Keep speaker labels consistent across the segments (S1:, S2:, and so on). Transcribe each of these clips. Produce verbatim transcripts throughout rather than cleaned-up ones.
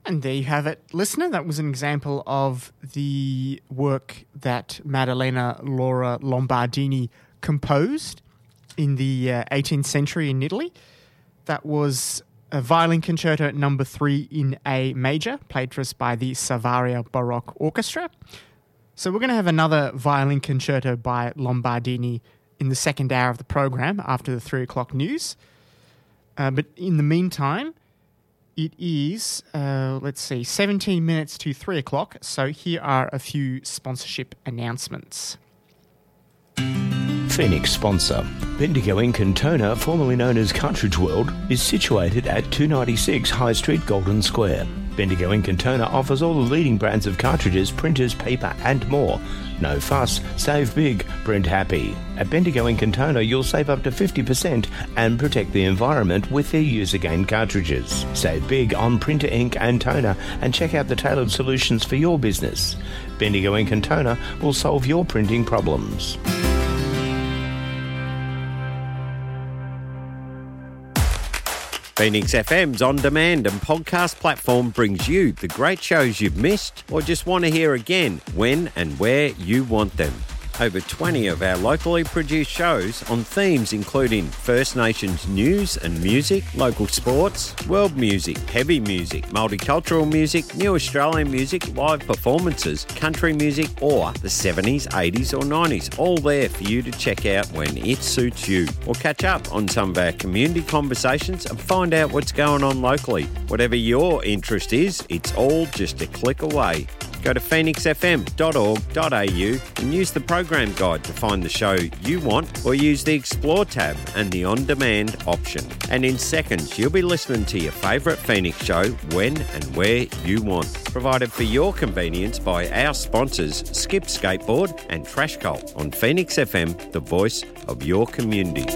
S1: And there you have it, listener. That was an example of the work that Maddalena Laura Lombardini composed in the uh, eighteenth century in Italy. That was a violin concerto number three in A major, played for us by the Savaria Baroque Orchestra. So we're going to have another violin concerto by Lombardini in the second hour of the program after the three o'clock news. Uh, but in the meantime, it is, uh, let's see, seventeen minutes to three o'clock, so here are a few sponsorship announcements.
S2: Phoenix sponsor. Bendigo Ink and Toner, formerly known as Cartridge World, is situated at two ninety-six High Street, Golden Square. Bendigo Ink and Toner offers all the leading brands of cartridges, printers, paper and more. No fuss, save big, print happy. At Bendigo Ink and Toner, you'll save up to fifty percent and protect the environment with their use-again cartridges. Save big on printer ink and toner and check out the tailored solutions for your business. Bendigo Ink and Toner will solve your printing problems.
S3: Phoenix F M's on-demand and podcast platform brings you the great shows you've missed or just want to hear again when and where you want them. Over twenty of our locally produced shows on themes including First Nations news and music, local sports, world music, heavy music, multicultural music, new Australian music, live performances, country music or the seventies, eighties or nineties, all there for you to check out when it suits you. Or catch up on some of our community conversations and find out what's going on locally. Whatever your interest is, it's all just a click away. Go to phoenix f m dot org dot a u and use the program guide to find the show you want, or use the Explore tab and the On-Demand option. And in seconds, you'll be listening to your favourite Phoenix show when and where you want. Provided for your convenience by our sponsors, Skip Skateboard and Trash Cult on Phoenix F M, the voice of your community.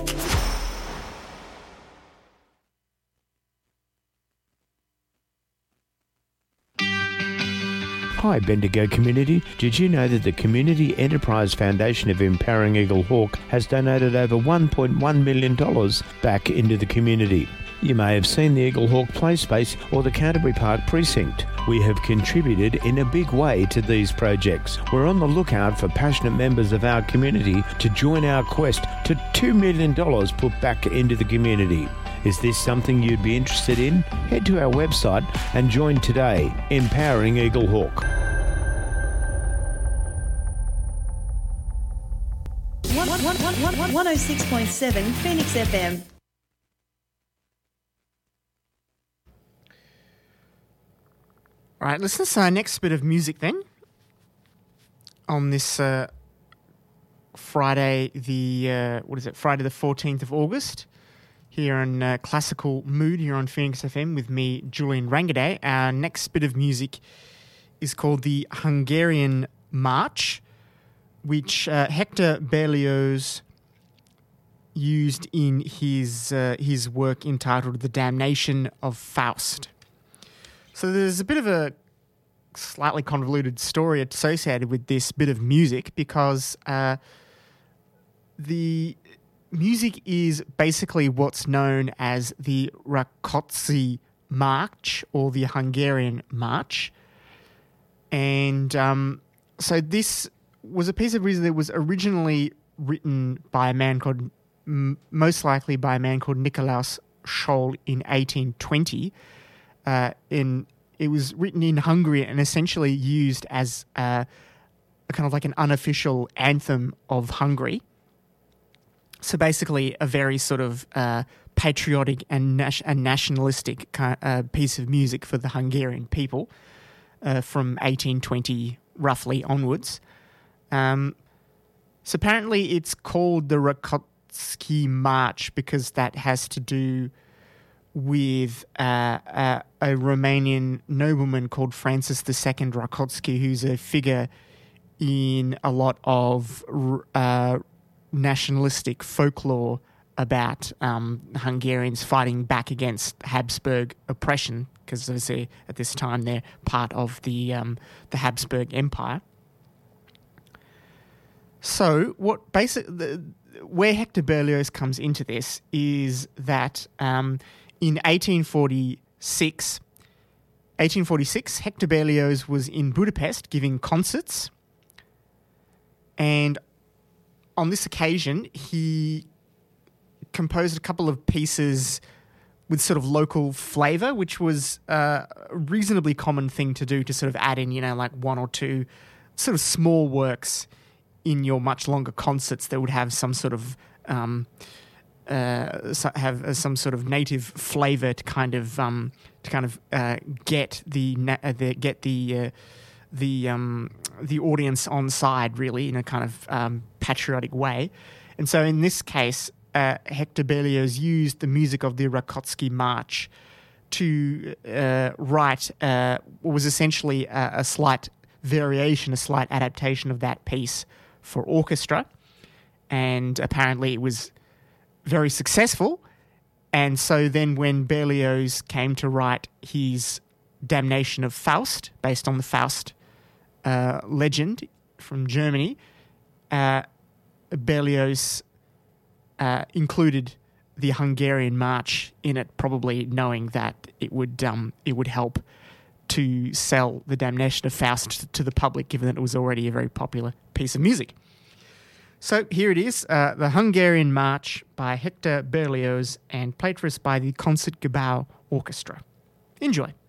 S2: Hi Bendigo community, did you know that the Community Enterprise Foundation of Empowering Eagle Hawk has donated over one point one million dollars back into the community? You may have seen the Eagle Hawk Play Space or the Canterbury Park Precinct. We have contributed in a big way to these projects. We're on the lookout for passionate members of our community to join our quest to two million dollars put back into the community. Is this something you'd be interested in? Head to our website and join today. Empowering Eagle Hawk.
S4: one oh six point seven Phoenix F M.
S1: All right, let's listen to our next bit of music then. On this uh, Friday, the uh, what is it? Friday the fourteenth of August. Here in uh, Classical Mood here on Phoenix F M with me, Julian Rangaday. Our next bit of music is called the Hungarian March, which uh, Hector Berlioz used in his uh, his work entitled The Damnation of Faust. So there's a bit of a slightly convoluted story associated with this bit of music because uh, the music is basically what's known as the Rákóczi March or the Hungarian March. And um, so this was a piece of music that was originally written by a man called, m- most likely by a man called Nikolaus Scholl in eighteen twenty. Uh, in it was written in Hungary and essentially used as a, a kind of like an unofficial anthem of Hungary. So basically a very sort of uh, patriotic and, nas- and nationalistic kind of, uh, piece of music for the Hungarian people uh, from eighteen twenty roughly onwards. Um, so apparently it's called the Rákóczi March because that has to do with uh, a, a Romanian nobleman called Francis the Second Rákóczi, who's a figure in a lot of uh, nationalistic folklore about um, Hungarians fighting back against Habsburg oppression, because obviously at this time they're part of the um, the Habsburg Empire. So what basic the, where Hector Berlioz comes into this is that um, in eighteen forty-six, eighteen forty-six, Hector Berlioz was in Budapest giving concerts, and on this occasion, he composed a couple of pieces with sort of local flavour, which was uh, a reasonably common thing to do, to sort of add in, you know, like one or two sort of small works in your much longer concerts that would have some sort of um, uh, so- have uh, some sort of native flavour to kind of um, to kind of uh, get the, na- uh, the get the uh, the um, the audience on side, really, in a kind of um, patriotic way. And so in this case, uh, Hector Berlioz used the music of the Rakoczy March to uh, write uh, what was essentially a, a slight variation, a slight adaptation of that piece for orchestra. And apparently it was very successful. And so then when Berlioz came to write his Damnation of Faust, based on the Faust uh, legend from Germany, uh, Berlioz uh, included the Hungarian March in it, probably knowing that it would um, it would help to sell the Damnation of Faust to the public, given that it was already a very popular piece of music. So here it is, uh, the Hungarian March by Hector Berlioz and played for us by the Concertgebouw Orchestra. Enjoy.